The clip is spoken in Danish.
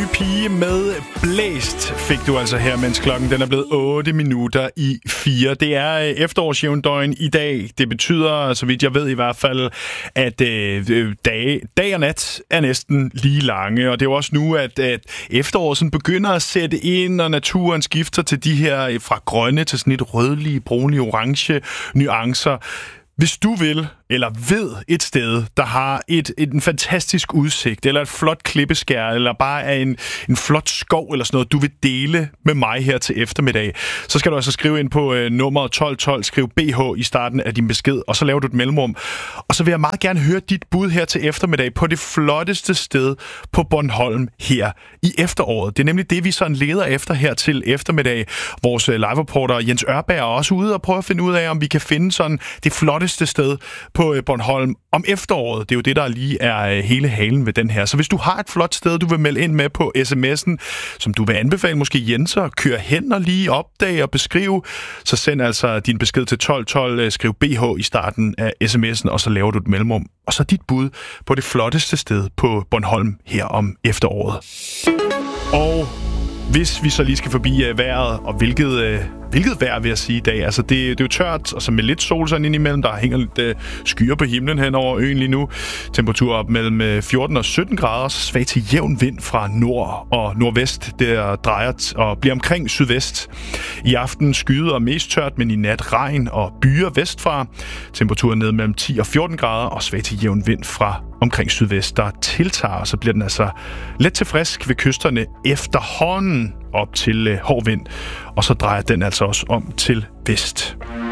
nye pige med Blæst fik du altså her, mens klokken den er blevet 4:08. Det er efterårsjævndøgn i dag. Det betyder, så vidt jeg ved i hvert fald, at dag og nat er næsten lige lange. Og det er jo også nu, at efteråret sådan begynder at sætte ind, og naturen skifter til de her fra grønne til sådan et rødlige, brunlige, orange nuancer. Hvis du vil, eller ved et sted, der har en fantastisk udsigt, eller et flot klippeskær, eller bare er en flot skov, eller sådan noget, du vil dele med mig her til eftermiddag, så skal du altså skrive ind på nummer 1212, skriv BH i starten af din besked, og så laver du et mellemrum. Og så vil jeg meget gerne høre dit bud her til eftermiddag på det flotteste sted på Bornholm her i efteråret. Det er nemlig det, vi sådan leder efter her til eftermiddag. Vores live-reporter Jens Ørberg er også ude og prøve at finde ud af, om vi kan finde sådan det flotteste sted på Bornholm om efteråret. Det er jo det, der lige er hele halen ved den her. Så hvis du har et flot sted, du vil melde ind med på sms'en, som du vil anbefale måske Jens at køre hen og lige opdage og beskrive, så send altså din besked til 1212, skriv BH i starten af sms'en, og så laver du et mellemrum. Og så dit bud på det flotteste sted på Bornholm her om efteråret. Og hvis vi så lige skal forbi vejret, og hvilket vejr vil jeg sige i dag. Altså det er jo tørt, og så med lidt sol sådan ind imellem. Der hænger lidt skyer på himlen hen over øen lige nu. Temperatur op mellem 14 og 17 grader, så svag til jævn vind fra nord og nordvest. Der drejer og bliver omkring sydvest. I aften skyet og mest tørt, men i nat regn og byer vestfra. Temperaturen ned mellem 10 og 14 grader, og svag til jævn vind fra omkring sydvest, der tiltager, så bliver den altså let til frisk ved kysterne efterhånden op til hård vind, og så drejer den altså også om til vest.